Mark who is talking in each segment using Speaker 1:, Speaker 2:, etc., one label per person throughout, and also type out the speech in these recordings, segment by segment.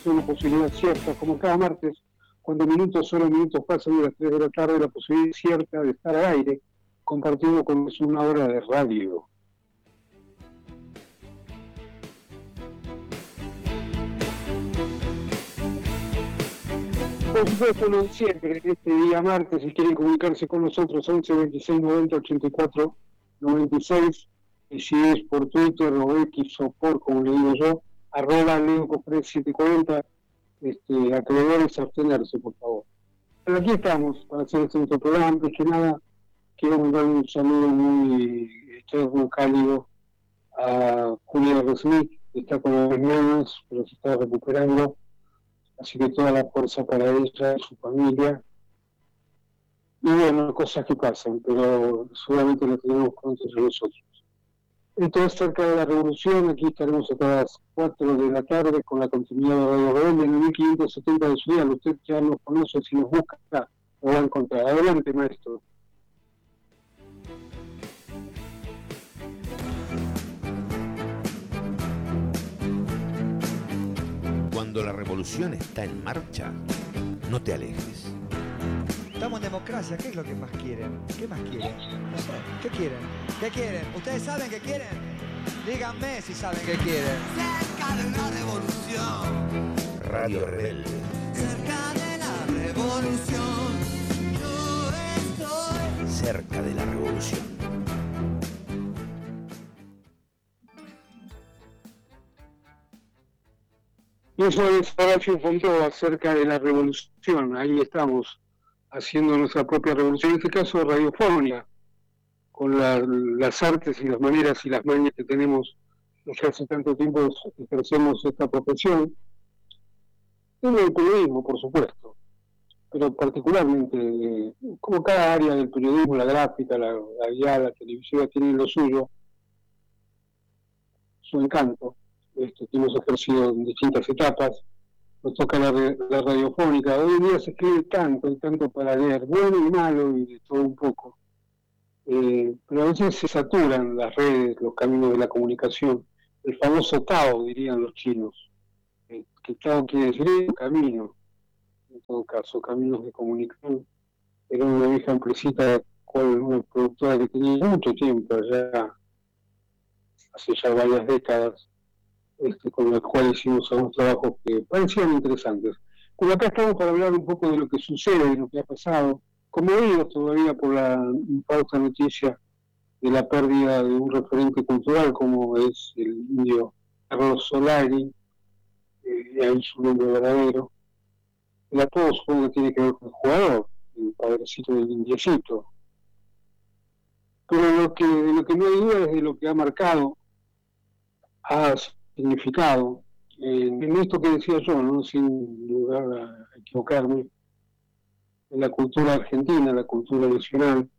Speaker 1: una posibilidad cierta, como cada martes, cuando solo minutos pasan de las 3 de la tarde, la posibilidad cierta de estar al aire, compartiendo con una hora de radio. Por supuesto, no siempre, este día martes, si quieren comunicarse con nosotros, 11 26 90 84 96, y si es por Twitter o X o por, como le digo yo, @LeoCofre740, acreedores a abstenerse, por favor. Pero aquí estamos para hacer este nuestro programa. Antes que nada, quiero mandar un saludo muy cálido a Julia Smith, que está con las hermanas, pero se está recuperando. Así que toda la fuerza para ella y su familia. Y bueno, cosas que pasan, pero seguramente lo tenemos pronto entre nosotros. Esto es Cerca de la Revolución. Aquí estaremos hasta las 4 de la tarde con la continuidad de Radio Rebelde en el 1570 de su día. Usted ya nos conoce, si nos busca, lo va a encontrar. Adelante, maestro.
Speaker 2: Cuando la revolución está en marcha, no te alejes.
Speaker 3: Estamos en democracia, ¿qué es lo que más quieren? ¿Qué más quieren? No sé, ¿qué quieren? ¿Qué quieren? ¿Ustedes saben qué quieren? Díganme si saben qué quieren.
Speaker 4: Cerca de una revolución.
Speaker 2: Radio Rebelde.
Speaker 4: Cerca de la revolución. Yo estoy
Speaker 2: Cerca de la revolución.
Speaker 1: Y eso es Horacio Fontova acerca de la revolución. Ahí estamos, haciendo nuestra propia revolución, en este caso radiofónica, con las artes y las maneras y las mañas que tenemos los que hace tanto tiempo ejercemos esta profesión. Y el periodismo, por supuesto, pero particularmente, como cada área del periodismo, la gráfica, la guiada, la televisiva, tiene lo suyo, su encanto. Que hemos ejercido en distintas etapas. Nos toca la radiofónica. Hoy en día se escribe tanto y tanto para leer, bueno y malo y de todo un poco, pero a veces se saturan las redes, los caminos de la comunicación, el famoso Tao, dirían los chinos, que Tao quiere decir camino, en todo caso, caminos de comunicación. Era una vieja empresita, una productora que tenía mucho tiempo allá, hace ya varias décadas, con los cuales hicimos algunos trabajos que parecían interesantes. Pero acá estamos para hablar un poco de lo que sucede, de lo que ha pasado, como digo, todavía por la infausta noticia de la pérdida de un referente cultural como es el indio Carlos Solari, y ahí su nombre verdadero. El apodo supongo que tiene que ver con el jugador, el padrecito del indiecito. Pero de lo que no hay duda es de lo que ha marcado, ha significado, en esto que decía yo, ¿no? Sin lugar a equivocarme, en la cultura argentina, la cultura nacional,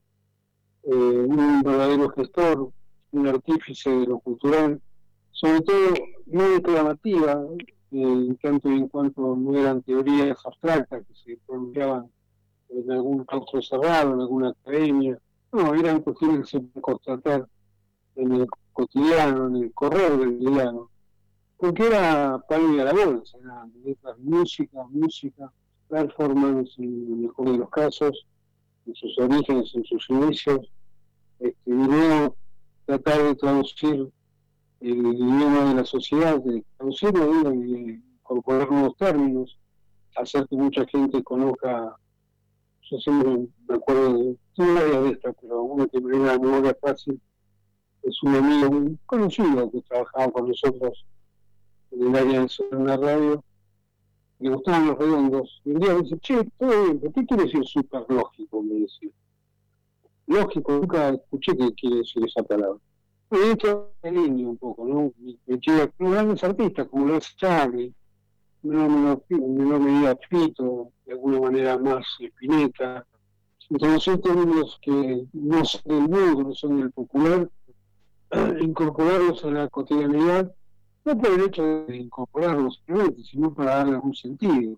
Speaker 1: un verdadero gestor, un artífice de lo cultural, sobre todo no declamativa, tanto y en cuanto no eran teorías abstractas que se pronunciaban en algún claustro cerrado, en alguna academia, no, eran cuestiones que se pueden constatar en el cotidiano, en el correr del cotidiano, porque era palo y a la bolsa, eran letras, música, performance, en el mejor de los casos, en sus orígenes, en sus inicios, y luego tratar de traducir el idioma de la sociedad, de traducirlo y incorporar nuevos términos, hacer que mucha gente conozca. Yo siempre me acuerdo de varias de estas, pero una que me viene a la memoria fácil es un amigo muy conocido que trabajaba con nosotros en el área de la radio, le gustaban los redondos, y un día me dice, che, todo bien, ¿pero qué quiere decir súper lógico? Me decía. Lógico, nunca escuché que quiere decir esa palabra. Y esto es lindo un poco, ¿no? Me lleva con grandes artistas, como lo es Charlie, menor medida Fito, de alguna manera más Spinetta, introducir términos que no son del mundo, no son del popular, incorporarlos a la cotidianidad, no por el hecho de incorporarlos simplemente, sino para darle algún sentido.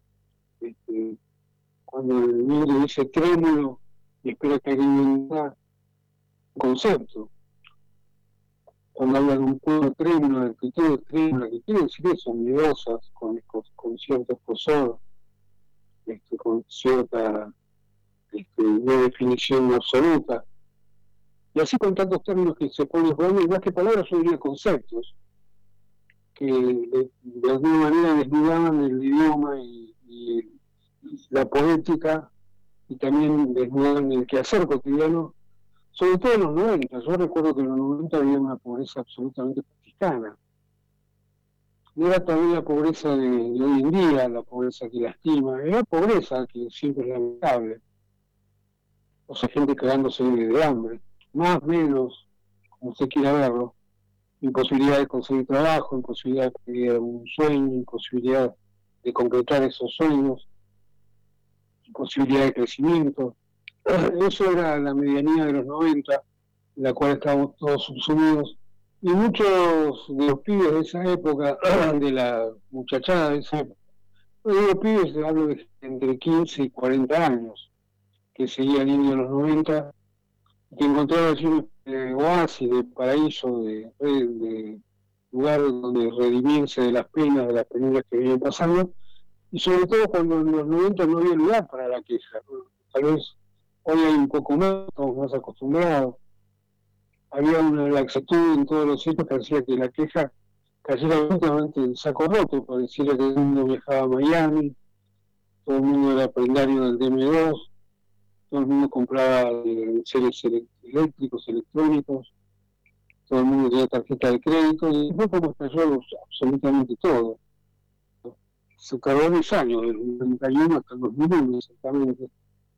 Speaker 1: Cuando el niño dice trémulo y espera que alguien me diga un concepto. cuando hablan de un pueblo trémulo, de actitudes trémulas, que quiere decir eso, miedosas, con cierto escosor, con cierta no definición absoluta. Y así con tantos términos que se ponen jugando, y más que palabras, yo diría conceptos, que de alguna manera desnudaban el idioma y la poética, y también desnudaban el quehacer cotidiano, sobre todo en los 90. Yo recuerdo que en los 90 había una pobreza absolutamente franciscana. No era también la pobreza de hoy en día, la pobreza que lastima, era pobreza que siempre es lamentable. O sea, gente cagándose de hambre, más o menos, como usted quiera verlo, imposibilidad de conseguir trabajo, imposibilidad de conseguir un sueño, imposibilidad de concretar esos sueños, imposibilidad de crecimiento. Eso era la medianía de los 90, en la cual estábamos todos subsumidos, y muchos de los pibes de esa época, de la muchachada de esa época, no digo pibes, hablo de entre 15 y 40 años, que seguía el indio de los 90, que encontraba allí un oasis, de paraíso, de lugar donde redimirse de las penas, de las penurias que venían pasando, y sobre todo cuando en los 90 no había lugar para la queja. Tal vez hoy hay un poco más, estamos más acostumbrados. Había una laxitud en todos los hechos que hacía que la queja cayera últimamente en saco roto, pareciera que todo el mundo viajaba a Miami, todo el mundo era prendario del DM2, todo el mundo compraba seres eléctricos, electrónicos, todo el mundo tenía tarjeta de crédito, y fue como estalló absolutamente todo. Se tardó 10 años, del 91 hasta el 2001 exactamente,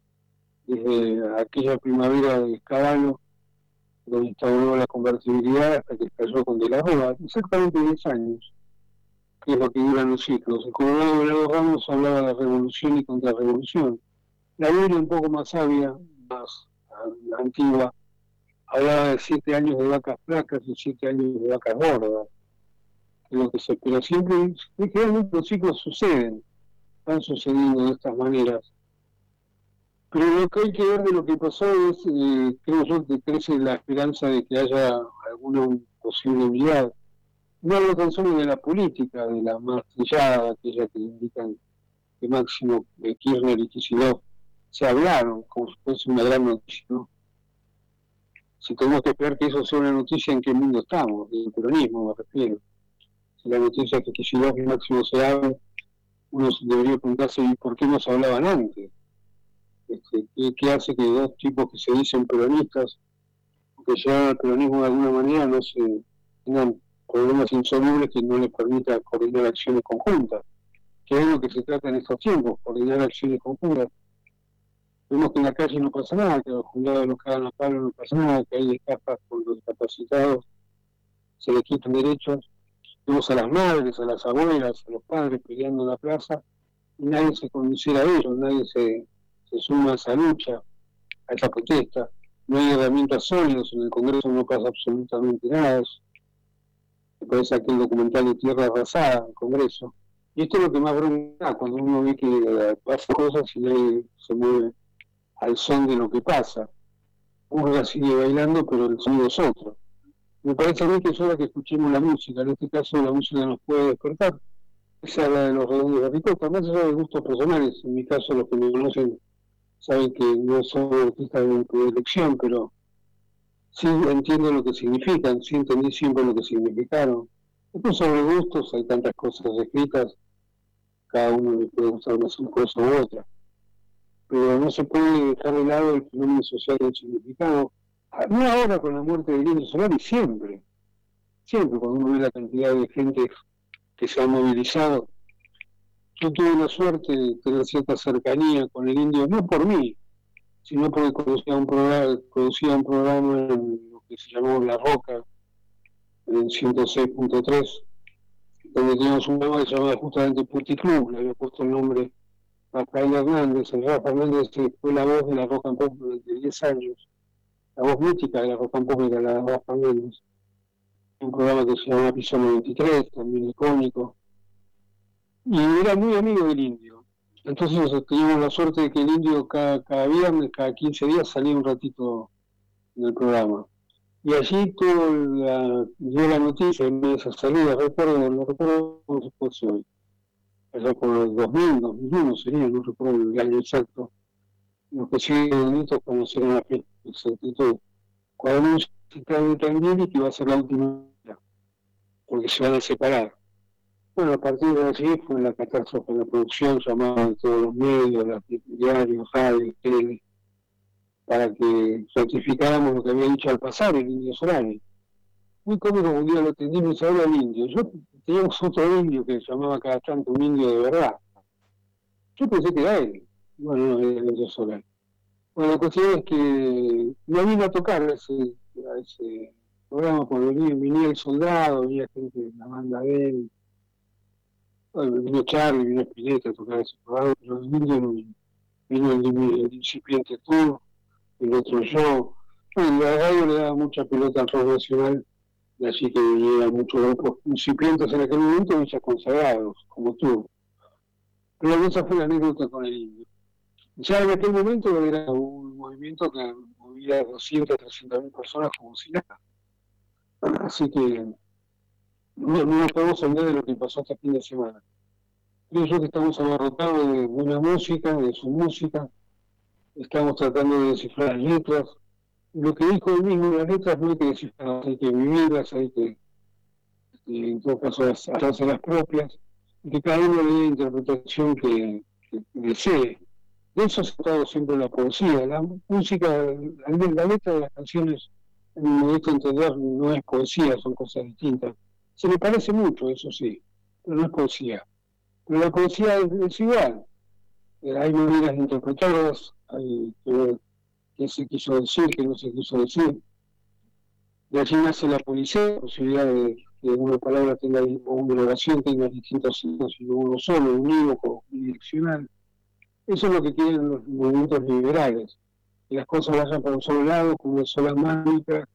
Speaker 1: desde aquella primavera de Caballo, donde instauró la convertibilidad, hasta que estalló con De la Rúa, exactamente 10 años, que es lo que duran los ciclos. El Colorado Velado Ramos hablaba de revolución y contrarrevolución. La Biblia, un poco más sabia, más antigua, hablaba de 7 años de vacas flacas y 7 años de vacas gordas. Pero siempre, generalmente los ciclos suceden, están sucediendo de estas maneras. Pero lo que hay que ver de lo que pasó es, creo yo, que crece la esperanza de que haya alguna posible unidad. No hablo tan solo de la política, de la más trillada, aquella que indican que Máximo Kirchner y Kicillof se hablaron, como si fuese una gran noticia, ¿no? Si tenemos que esperar que eso sea una noticia, ¿en qué mundo estamos? En el peronismo me refiero. Si la noticia es que Kicillof y Máximo se hablan, uno debería preguntarse ¿y por qué no se hablaban antes? ¿Qué hace que dos tipos que se dicen peronistas, que llegan al peronismo de alguna manera, no se tengan problemas insolubles que no les permita coordinar acciones conjuntas? Que es lo que se trata en estos tiempos, coordinar acciones conjuntas. Vemos que en la calle no pasa nada, que a los jubilados los cagan a palo no pasa nada, que hay estafas con los discapacitados, se les quitan derechos. Vemos a las madres, a las abuelas, a los padres peleando en la plaza, y nadie se conduciera a ellos, nadie se suma a esa lucha, a esa protesta. No hay herramientas sólidas, en el Congreso no pasa absolutamente nada. Me parece aquel documental de Tierra Arrasada en el Congreso. Y esto es lo que más bronca cuando uno ve que pasa cosas y nadie se mueve al son de lo que pasa. Uno sigue bailando, pero el sonido es otro. Me parece a mí que es hora que escuchemos la música. En este caso la música nos puede despertar. Esa es la de los Redondos de Ricota, más allá de gustos personales. En mi caso, los que me conocen saben que no soy artista de elección, pero sí entiendo lo que significan, sí entendí siempre lo que significaron. Después sobre gustos hay tantas cosas escritas, cada uno le puede gustar más una cosa u otra. Pero no se puede dejar de lado el fenómeno social del significado, no ahora con la muerte del Indio Solari, siempre cuando uno ve la cantidad de gente que se ha movilizado. Yo tuve la suerte de tener cierta cercanía con el Indio, no por mí, sino porque conocía un programa en lo que se llamó La Roca, en 106.3, donde teníamos un programa que se llamaba justamente Puticlub, le había puesto el nombre Rafael Hernández. El Rafa Hernández fue la voz de la Rock and Pop durante 10 años, la voz mítica de la Rock and Pop era la de Rafa Hernández. Un programa que se llama Piso 93, también icónico. Y era muy amigo del Indio. Entonces teníamos la suerte de que el Indio cada viernes, cada 15 días salía un ratito en el programa. Y allí dio la noticia en esa salida, no recuerdo cómo se puso hoy, allá por el 2000, 2001 sería, no recuerdo el año exacto, los que siguen bonitos conocieron la fiesta de exactitud. Cuando anuncia también que va a ser la última, porque se van a separar. Bueno, a partir de allí fue la catástrofe de la producción, llamaban todos los medios, los diarios, radio, tele, para que ratificáramos lo que había dicho al pasar el Indio Solari. Muy cómodo, un día lo atendimos a al indio. Yo teníamos otro indio que se llamaba cada tanto un indio de verdad. Yo pensé que era él. Bueno, no, era el Indio Solari. Bueno, la cuestión es que no vino a tocar a ese programa porque venía el soldado, venía gente de la banda de él. Bueno, vino Charlie, vino Spinetta a tocar ese programa, pero el indio no vino. Vino el incipiente tour, el otro yo. Bueno, la radio le daba mucha pelota al rock nacional, y así que vinieron muchos grupos incipientes en aquel momento, muchos consagrados, como tú. Pero esa fue la anécdota con el indio. Ya en aquel momento era un movimiento que movía 200, 300 mil personas como si nada. Así que no nos podemos olvidar de lo que pasó este fin de semana. Creo yo que estamos abarrotados de buena música, de su música. Estamos tratando de descifrar las letras. Lo que dijo él mismo, las letras no hay que descifrarlas, hay que vivirlas, hay que, en todo caso, hacerse las propias, y que cada uno le dé la interpretación que desee. De eso se ha tratado siempre la poesía. La música, la letra de las canciones, en mi modesto entender, no es poesía, son cosas distintas. Se le parece mucho, eso sí, pero no es poesía. Pero la poesía es igual. Hay maneras de interpretarlas, hay que ver qué se quiso decir, qué no se quiso decir. De allí nace la poesía, la posibilidad de que una palabra tenga, o una oración tenga distintos signos, y no uno solo, unívoco, bidireccional. Eso es lo que quieren los movimientos liberales, que las cosas vayan para un solo lado, con una sola única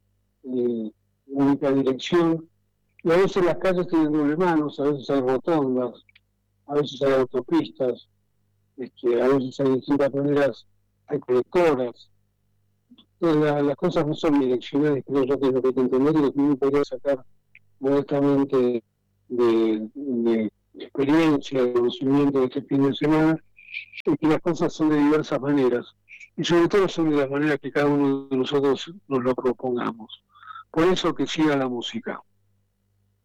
Speaker 1: dirección. Y a veces las calles tienen doble manos, a veces hay rotondas, a veces hay autopistas, a veces hay distintas maneras, hay colectoras. Entonces las cosas no son direccionales, creo yo que es lo que hay que entender, y lo que uno podría sacar modestamente de experiencia, de conocimiento de este fin de semana, es que las cosas son de diversas maneras, y sobre todo son de las maneras que cada uno de nosotros nos lo propongamos. Por eso que siga la música.